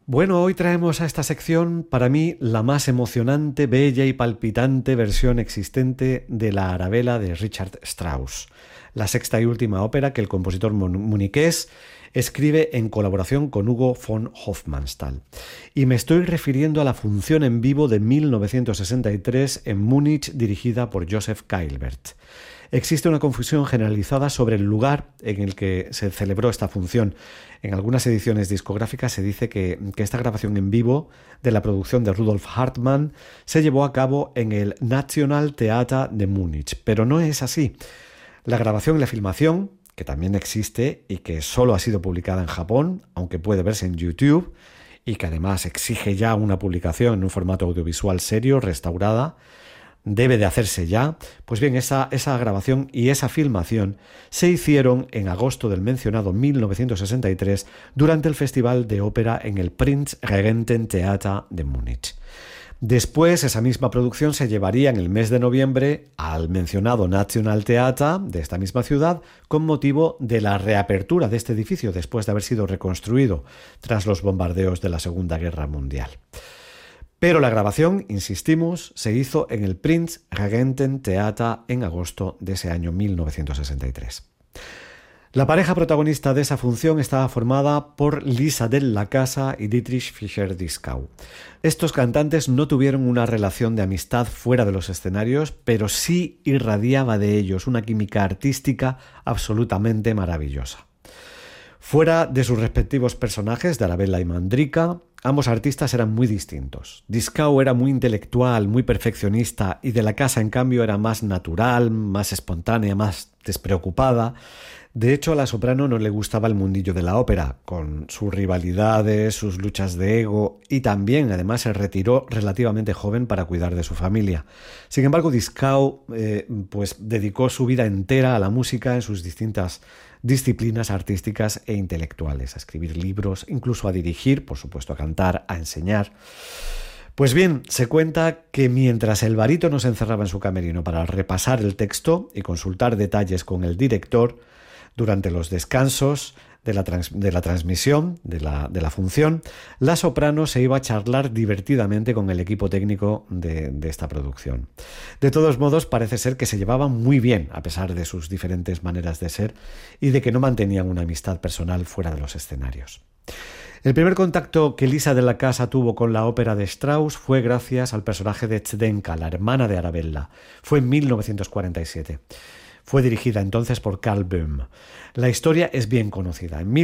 Bueno, hoy traemos a esta sección, para mí, la más emocionante, bella y palpitante versión existente de la Arabella de Richard Strauss, la sexta y última ópera que el compositor muniqués escribe en colaboración con Hugo von Hofmannsthal. Y me estoy refiriendo a la función en vivo de 1963 en Múnich dirigida por Joseph Keilbert. Existe una confusión generalizada sobre el lugar en el que se celebró esta función. En algunas ediciones discográficas se dice que esta grabación en vivo de la producción de Rudolf Hartmann se llevó a cabo en el Nationaltheater de Múnich, pero no es así. La grabación y la filmación, que también existe y que solo ha sido publicada en Japón, aunque puede verse en YouTube, y que además exige ya una publicación en un formato audiovisual serio, restaurada, debe de hacerse ya. Pues bien, esa grabación y esa filmación se hicieron en agosto del mencionado 1963 durante el Festival de Ópera en el Prinzregententheater de Múnich. Después, esa misma producción se llevaría en el mes de noviembre al mencionado Nationaltheater de esta misma ciudad con motivo de la reapertura de este edificio después de haber sido reconstruido tras los bombardeos de la Segunda Guerra Mundial. Pero la grabación, insistimos, se hizo en el Prinzregententheater en agosto de ese año 1963. La pareja protagonista de esa función estaba formada por Lisa Della Casa y Dietrich Fischer-Dieskau. Estos cantantes no tuvieron una relación de amistad fuera de los escenarios, pero sí irradiaba de ellos una química artística absolutamente maravillosa. Fuera de sus respectivos personajes de Arabella y Mandrika, ambos artistas eran muy distintos. Dieskau era muy intelectual, muy perfeccionista, y Della Casa, en cambio, era más natural, más espontánea, más despreocupada. De hecho, a la soprano no le gustaba el mundillo de la ópera, con sus rivalidades, sus luchas de ego, y también, además, se retiró relativamente joven para cuidar de su familia. Sin embargo, Dieskau dedicó su vida entera a la música en sus distintas disciplinas artísticas e intelectuales, a escribir libros, incluso a dirigir, por supuesto a cantar, a enseñar. Pues bien, se cuenta que mientras el barítono se encerraba en su camerino para repasar el texto y consultar detalles con el director, durante los descansos de la transmisión, de la función, la soprano se iba a charlar divertidamente con el equipo técnico de esta producción. De todos modos, parece ser que se llevaban muy bien, a pesar de sus diferentes maneras de ser y de que no mantenían una amistad personal fuera de los escenarios. El primer contacto que Lisa Della Casa tuvo con la ópera de Strauss fue gracias al personaje de Zdenka, la hermana de Arabella. Fue en 1947. Fue dirigida entonces por Karl Böhm. La historia es bien conocida. En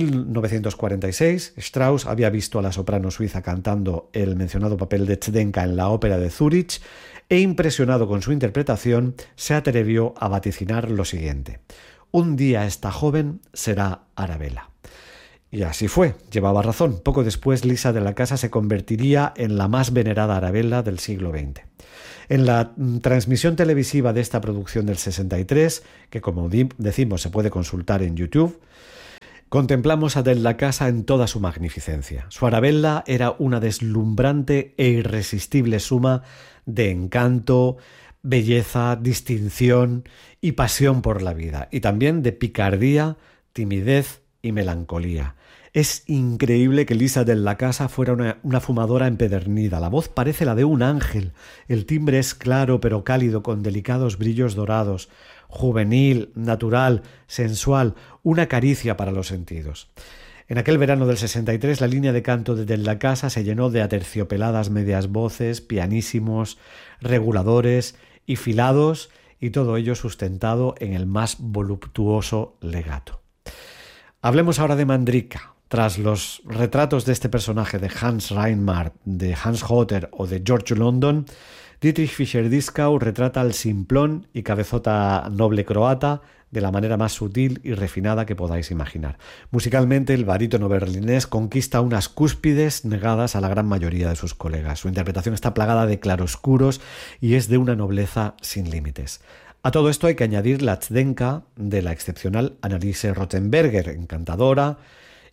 1946, Strauss había visto a la soprano suiza cantando el mencionado papel de Zdenka en la ópera de Zúrich e, impresionado con su interpretación, se atrevió a vaticinar lo siguiente: un día esta joven será Arabella. Y así fue, llevaba razón. Poco después, Lisa Della Casa se convertiría en la más venerada Arabella del siglo XX. En la transmisión televisiva de esta producción del 63, que como decimos se puede consultar en YouTube, contemplamos a Della Casa en toda su magnificencia. Su Arabella era una deslumbrante e irresistible suma de encanto, belleza, distinción y pasión por la vida, y también de picardía, timidez y melancolía. Es increíble que Lisa Della Casa fuera una fumadora empedernida. La voz parece la de un ángel. El timbre es claro pero cálido, con delicados brillos dorados. Juvenil, natural, sensual, una caricia para los sentidos. En aquel verano del 63, la línea de canto de Della Casa se llenó de aterciopeladas medias voces, pianísimos, reguladores y filados, y todo ello sustentado en el más voluptuoso legato. Hablemos ahora de Mandrika. Tras los retratos de este personaje de Hans Reinhardt, de Hans Hotter o de George London, Dietrich Fischer-Dieskau retrata al simplón y cabezota noble croata de la manera más sutil y refinada que podáis imaginar. Musicalmente, el barítono berlinés conquista unas cúspides negadas a la gran mayoría de sus colegas. Su interpretación está plagada de claroscuros y es de una nobleza sin límites. A todo esto hay que añadir la Zdenka de la excepcional Anneliese Rothenberger, encantadora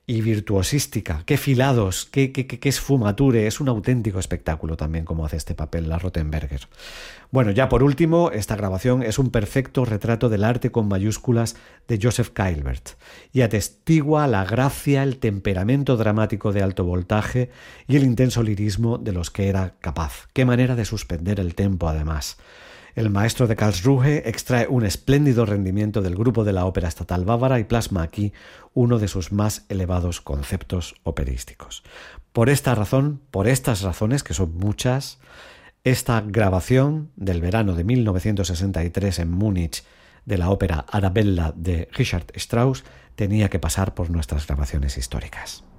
y virtuosística. Qué filados, qué esfumature. Es un auténtico espectáculo también como hace este papel la Rothenberger. Bueno, ya por último, esta grabación es un perfecto retrato del arte con mayúsculas de Joseph Keilbert y atestigua la gracia, el temperamento dramático de alto voltaje y el intenso lirismo de los que era capaz. Qué manera de suspender el tempo, además. El maestro de Karlsruhe extrae un espléndido rendimiento del grupo de la Ópera Estatal Bávara y plasma aquí uno de sus más elevados conceptos operísticos. Por esta razón, por estas razones, que son muchas, esta grabación del verano de 1963 en Múnich de la ópera Arabella de Richard Strauss tenía que pasar por nuestras grabaciones históricas.